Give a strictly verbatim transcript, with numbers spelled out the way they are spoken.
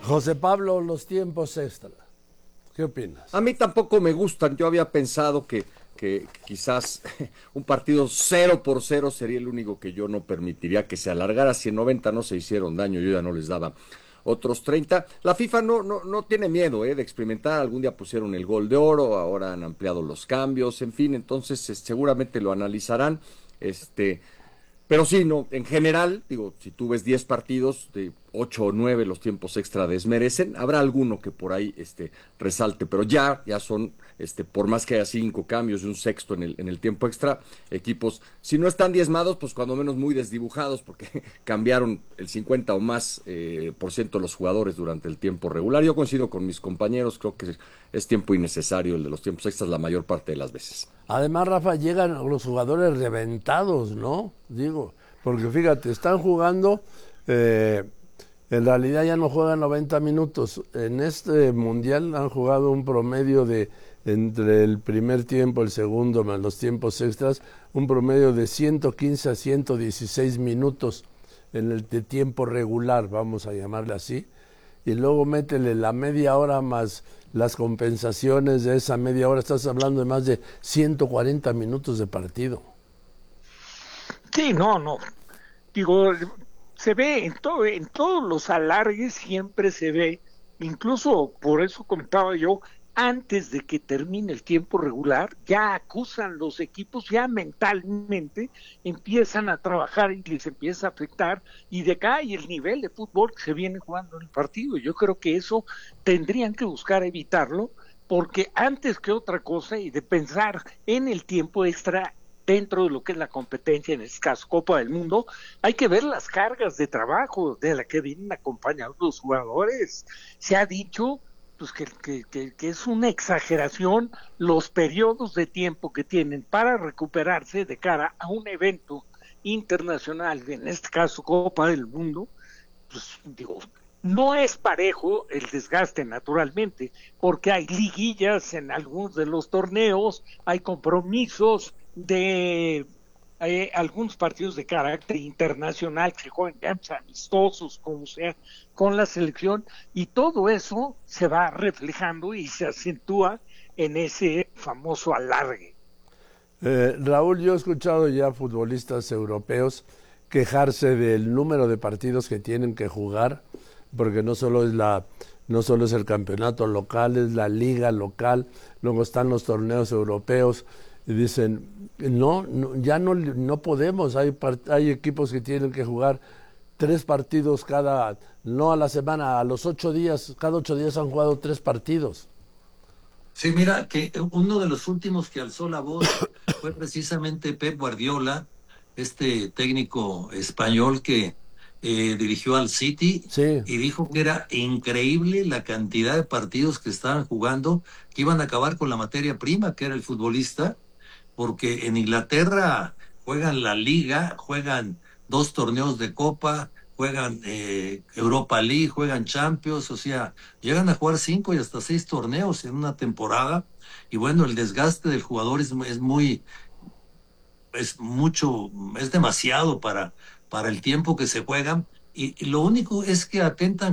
José Pablo, los tiempos extra. ¿Qué opinas? A mí tampoco me gustan. Yo había pensado que, que quizás un partido cero por cero sería el único que yo no permitiría que se alargara. Si en noventa no se hicieron daño, yo ya no les daba otros treinta. La FIFA no, no, no tiene miedo eh, de experimentar. Algún día pusieron el gol de oro, ahora han ampliado los cambios, en fin, entonces eh, seguramente lo analizarán. Este, pero sí, no, en general, digo, si tú ves diez partidos, de ocho o nueve los tiempos extra desmerecen, habrá alguno que por ahí este, resalte, pero ya, ya son, este, por más que haya cinco cambios y un sexto en el, en el tiempo extra, equipos, si no están diezmados, pues cuando menos muy desdibujados, porque cambiaron el cincuenta o más eh, por ciento de los jugadores durante el tiempo regular. Yo coincido con mis compañeros, creo que es, es tiempo innecesario el de los tiempos extras la mayor parte de las veces. Además, Rafa, llegan los jugadores reventados, ¿no? Digo, porque fíjate, están jugando, eh, en realidad ya no juegan noventa minutos. En este mundial han jugado un promedio de, entre el primer tiempo, el segundo, más los tiempos extras, un promedio de ciento quince a ciento dieciséis minutos en el de tiempo regular, vamos a llamarle así. Y luego métele la media hora más las compensaciones de esa media hora, estás hablando de más de ciento cuarenta minutos de partido. Sí, no, no. Digo, se ve en todo, en todos los alargues siempre se ve, incluso por eso comentaba yo, antes de que termine el tiempo regular, ya acusan los equipos, ya mentalmente empiezan a trabajar y les empieza a afectar y decae el nivel de fútbol que se viene jugando en el partido. Yo creo que eso tendrían que buscar evitarlo, porque antes que otra cosa y de pensar en el tiempo extra dentro de lo que es la competencia, en este caso Copa del Mundo, hay que ver las cargas de trabajo de la que vienen acompañados los jugadores. Se ha dicho pues que, que, que, que es una exageración los periodos de tiempo que tienen para recuperarse de cara a un evento internacional, en este caso Copa del Mundo. Pues digo, no es parejo el desgaste naturalmente, porque hay liguillas en algunos de los torneos, hay compromisos de eh, algunos partidos de carácter internacional que se juegan ya amistosos, como sea, con la selección, y todo eso se va reflejando y se acentúa en ese famoso alargue. Eh, Raúl, yo he escuchado ya futbolistas europeos quejarse del número de partidos que tienen que jugar, porque no solo es la no solo es el campeonato local, es la liga local, luego están los torneos europeos, y dicen, no, no ya no, no podemos, hay, hay equipos que tienen que jugar tres partidos cada, no a la semana, a los ocho días, cada ocho días han jugado tres partidos. Sí, mira, que uno de los últimos que alzó la voz fue precisamente Pep Guardiola, este técnico español que eh, dirigió al City, sí. Y dijo que era increíble la cantidad de partidos que estaban jugando, que iban a acabar con la materia prima, que era el futbolista, porque en Inglaterra juegan la Liga, juegan dos torneos de Copa, juegan eh, Europa League, juegan Champions, o sea, llegan a jugar cinco y hasta seis torneos en una temporada, y bueno, el desgaste del jugador es, es muy, es mucho, es demasiado para, para el tiempo que se juegan, y, y lo único es que atentan